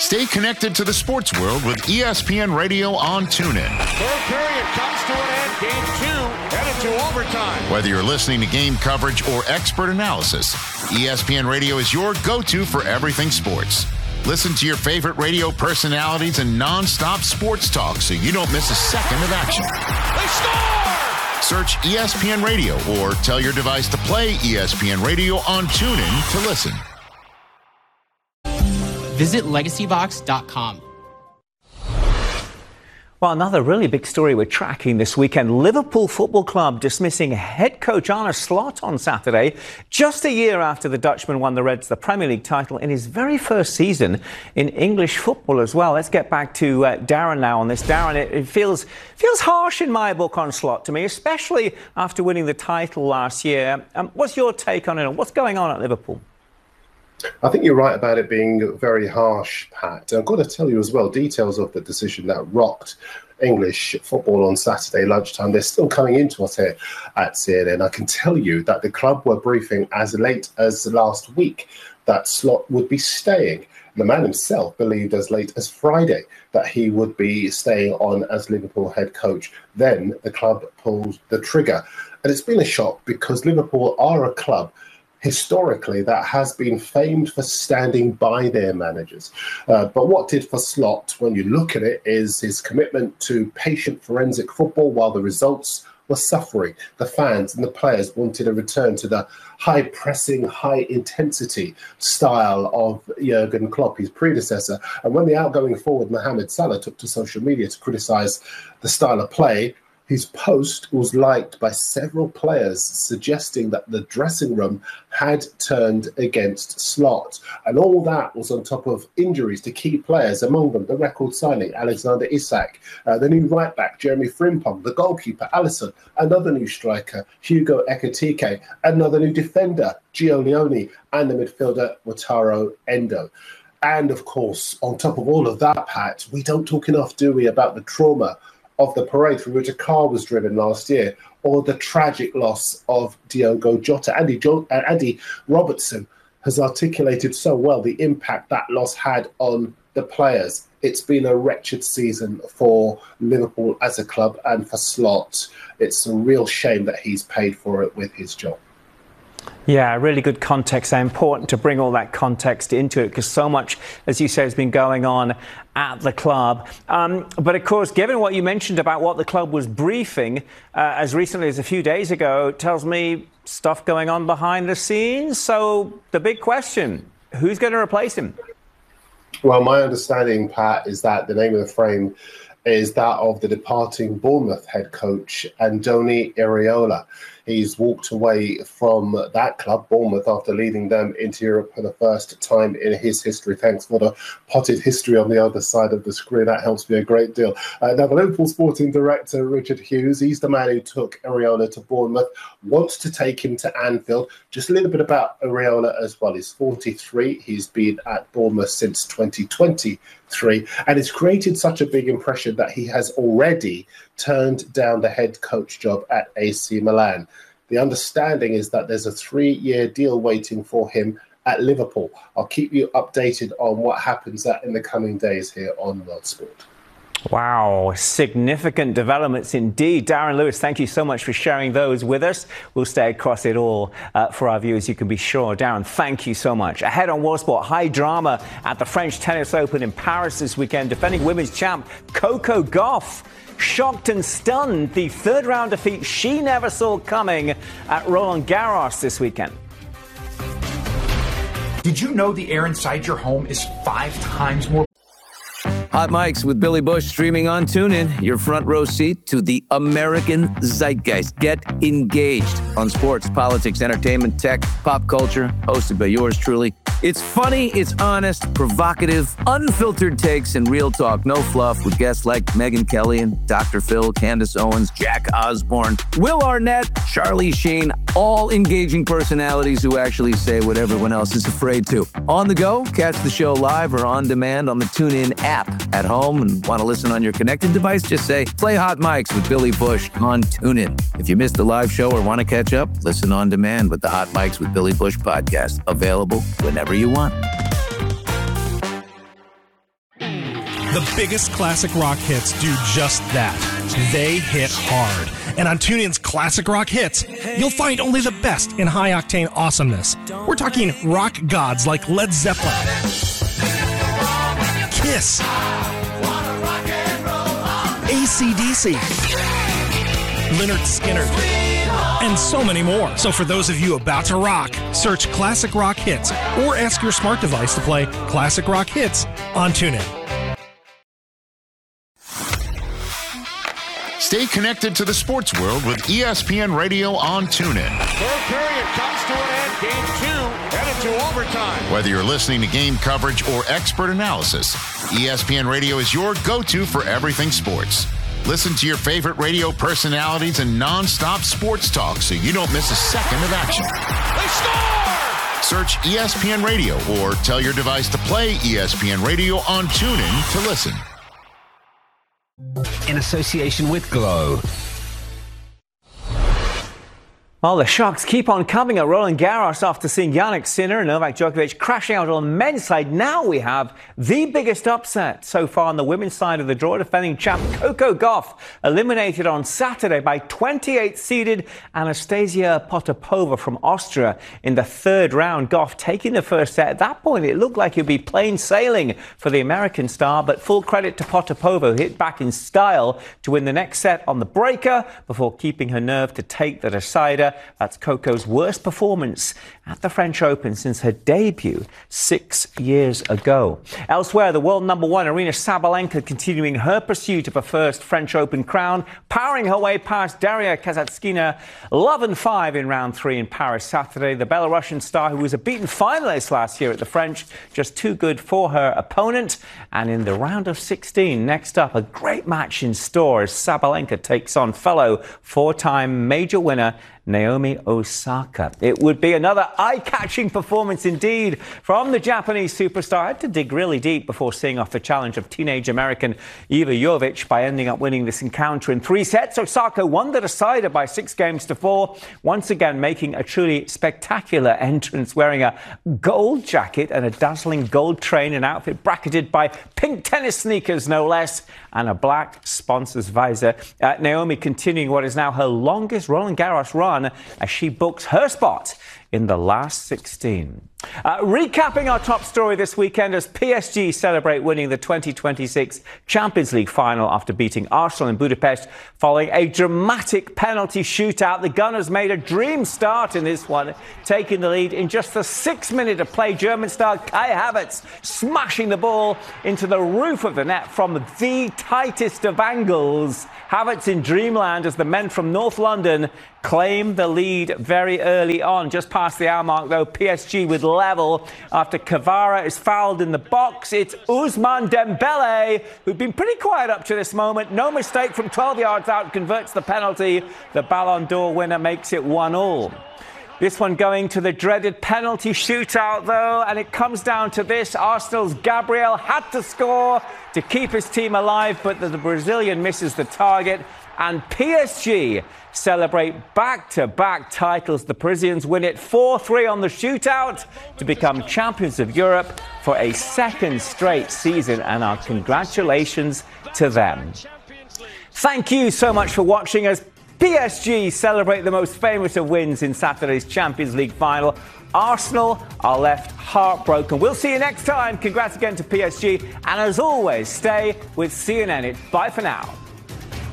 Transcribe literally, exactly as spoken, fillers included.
Stay connected to the sports world with E S P N Radio on TuneIn. Third period comes to an end. Game two headed to overtime. Whether you're listening to game coverage or expert analysis, E S P N Radio is your go-to for everything sports. Listen to your favorite radio personalities and non-stop sports talk so you don't miss a second of action. They score! Search E S P N Radio or tell your device to play E S P N Radio on TuneIn to listen. Visit legacy vox dot com. Well, another really big story we're tracking this weekend. Liverpool Football Club dismissing head coach Arne Slot on Saturday, just a year after the Dutchman won the Reds the Premier League title in his very first season in English football as well. Let's get back to uh, Darren now on this. Darren, it, it feels feels harsh in my book on Slot to me, especially after winning the title last year. Um, what's your take on it? What's going on at Liverpool? I think you're right about it being very harsh, Pat. I've got to tell you as well, details of the decision that rocked English football on Saturday lunchtime, they're still coming into us here at C N N. I can tell you that the club were briefing as late as last week that Slot would be staying. The man himself believed as late as Friday that he would be staying on as Liverpool head coach. Then the club pulled the trigger. And it's been a shock because Liverpool are a club historically that has been famed for standing by their managers. Uh, but what did for Slot, when you look at it, is his commitment to patient forensic football while the results were suffering. The fans and the players wanted a return to the high-pressing, high-intensity style of Jurgen Klopp, his predecessor. And when the outgoing forward Mohamed Salah took to social media to criticise the style of play, his post was liked by several players, suggesting that the dressing room had turned against Slot. And all that was on top of injuries to key players, among them the record signing, Alexander Isak, uh, the new right-back, Jeremy Frimpong, the goalkeeper, Alisson, another new striker, Hugo Ekitike, another new defender, Gio Leone, and the midfielder, Wataru Endo. And, of course, on top of all of that, Pat, we don't talk enough, do we, about the trauma of the parade through which a car was driven last year, or the tragic loss of Diogo Jota. Andy, jo- uh, Andy Robertson has articulated so well the impact that loss had on the players. It's been a wretched season for Liverpool as a club, and for Slot, it's a real shame that he's paid for it with his job. Yeah, really good context. It's important to bring all that context into it because so much, as you say, has been going on at the club. Um, but of course, given what you mentioned about what the club was briefing uh, as recently as a few days ago, tells me stuff going on behind the scenes. So the big question, who's going to replace him? Well, my understanding, Pat, is that the name of the frame is that of the departing Bournemouth head coach, Andoni Iraola. He's walked away from that club, Bournemouth, after leading them into Europe for the first time in his history. Thanks for the potted history on the other side of the screen. That helps me a great deal. Uh, now, the Liverpool sporting director, Richard Hughes, he's the man who took Iraola to Bournemouth, wants to take him to Anfield. Just a little bit about Iraola as well. He's forty-three. He's been at Bournemouth since twenty twenty-three, and it's created such a big impression that he has already turned down the head coach job at A C Milan. The understanding is that there's a three-year deal waiting for him at Liverpool. I'll keep you updated on what happens in the coming days here on World Sport. Wow, significant developments indeed. Darren Lewis, thank you so much for sharing those with us. We'll stay across it all uh, for our viewers, you can be sure. Darren, thank you so much. Ahead on World Sport, high drama at the French Tennis Open in Paris this weekend. Defending women's champ Coco Gauff shocked and stunned the third round defeat she never saw coming at Roland Garros this weekend. Did you know the air inside your home is five times more? Hot Mics with Billy Bush streaming on TuneIn. Your front row seat to the American zeitgeist. Get engaged on sports, politics, entertainment, tech, pop culture. Hosted by yours truly. It's funny, it's honest, provocative, unfiltered takes, and real talk. No fluff with guests like Megyn Kelly and Doctor Phil, Candace Owens, Jack Osborne, Will Arnett, Charlie Sheen. All engaging personalities who actually say what everyone else is afraid to. On the go, catch the show live or on demand on the TuneIn app. At home and want to listen on your connected device, just say, play Hot Mics with Billy Bush on TuneIn. If you missed the live show or want to catch up, listen on demand with the Hot Mics with Billy Bush podcast. Available whenever you want. The biggest classic rock hits do just that. They hit hard. And on TuneIn's Classic Rock Hits, you'll find only the best in high-octane awesomeness. We're talking rock gods like Led Zeppelin, Kiss, A C D C, Lynyrd Skynyrd, and so many more. So for those of you about to rock, search Classic Rock Hits or ask your smart device to play Classic Rock Hits on TuneIn. Stay connected to the sports world with E S P N Radio on TuneIn. Third period comes to an end. Game two headed to overtime. Whether you're listening to game coverage or expert analysis, E S P N Radio is your go-to for everything sports. Listen to your favorite radio personalities and non-stop sports talk so you don't miss a second of action. They score! Search E S P N Radio or tell your device to play E S P N Radio on TuneIn to listen. In association with Glow. Well, the shocks keep on coming at Roland Garros after seeing Jannik Sinner and Novak Djokovic crashing out on the men's side. Now we have the biggest upset so far on the women's side of the draw. Defending champ Coco Gauff eliminated on Saturday by twenty-eighth seeded Anastasia Potapova from Austria in the third round. Gauff taking the first set. At that point, it looked like it would be plain sailing for the American star, but full credit to Potapova, who hit back in style to win the next set on the breaker before keeping her nerve to take the decider. That's Coco's worst performance at the French Open since her debut six years ago. Elsewhere, the world number one, Aryna Sabalenka, continuing her pursuit of her first French Open crown, powering her way past Daria Kasatkina eleven five in round three in Paris Saturday. The Belarusian star, who was a beaten finalist last year at the French, just too good for her opponent. And in the round of sixteen, next up, a great match in store as Sabalenka takes on fellow four-time major winner Naomi Osaka. It would be another eye-catching performance indeed from the Japanese superstar. I had to dig really deep before seeing off the challenge of teenage American Iva Jovic by ending up winning this encounter in three sets. Osaka won the decider by six games to four, once again making a truly spectacular entrance, wearing a gold jacket and a dazzling gold train, an outfit bracketed by pink tennis sneakers, no less, and a black sponsor's visor. Uh, Naomi continuing what is now her longest Roland Garros run as she books her spot in the last sixteen. Uh, recapping our top story this weekend as P S G celebrate winning the twenty twenty-six Champions League final after beating Arsenal in Budapest following a dramatic penalty shootout. The Gunners made a dream start in this one, taking the lead in just the sixth minute of play. German star Kai Havertz smashing the ball into the roof of the net from the tightest of angles. Havertz in dreamland as the men from North London claim the lead very early on. Just past the hour mark, though, P S G with level after Kvara is fouled in the box. It's Ousmane Dembele, who'd been pretty quiet up to this moment. No mistake from twelve yards out, converts the penalty. The Ballon d'Or winner makes it one all. This one going to the dreaded penalty shootout, though, and it comes down to this. Arsenal's Gabriel had to score to keep his team alive, but the Brazilian misses the target. And P S G celebrate back-to-back titles. The Parisians win it four three on the shootout to become champions of Europe for a second straight season, and our congratulations to them. Thank you so much for watching as P S G celebrate the most famous of wins in Saturday's Champions League final. Arsenal are left heartbroken. We'll see you next time. Congrats again to P S G. And as always, stay with C N N. It's bye for now.